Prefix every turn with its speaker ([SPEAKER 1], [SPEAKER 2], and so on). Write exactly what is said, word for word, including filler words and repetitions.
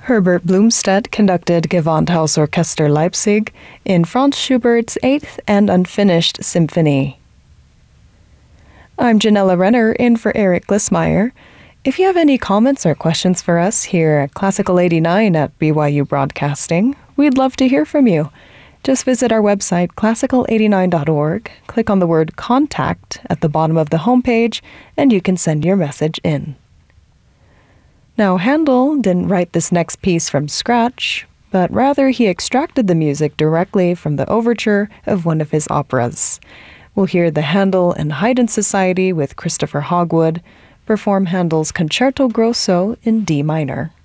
[SPEAKER 1] Herbert Blumstedt conducted Gewandhausorchester Leipzig in Franz Schubert's Eighth and Unfinished Symphony. I'm Janella Renner, in for Eric Glissmeyer. If you have any comments or questions for us here at Classical eighty-nine at B Y U Broadcasting, we'd love to hear from you. Just visit our website, classical eighty-nine dot org, click on the word Contact at the bottom of the homepage, and you can send your message in. Now, Handel didn't write this next piece from scratch, but rather he extracted the music directly from the overture of one of his operas. We'll hear the Handel and Haydn Society with Christopher Hogwood perform Handel's Concerto Grosso in D minor.